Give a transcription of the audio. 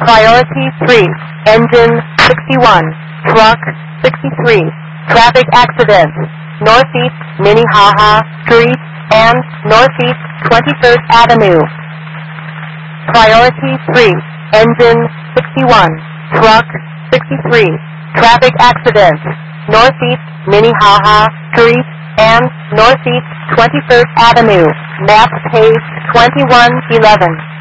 Priority 3, engine 61, truck 63, traffic accident, northeast Minnehaha Street and northeast 23rd Avenue. Priority 3, engine 61, truck 63, traffic accident, northeast Minnehaha Street and northeast 23rd Avenue, map page 2111.